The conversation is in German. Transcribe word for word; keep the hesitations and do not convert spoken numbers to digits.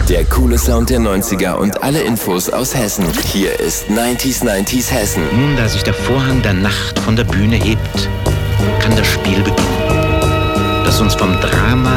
Der coole Sound der neunziger und alle Infos aus Hessen. Hier ist neunzig neunzig Hessen. Nun, da sich der Vorhang der Nacht von der Bühne hebt, kann das Spiel beginnen, das uns vom Drama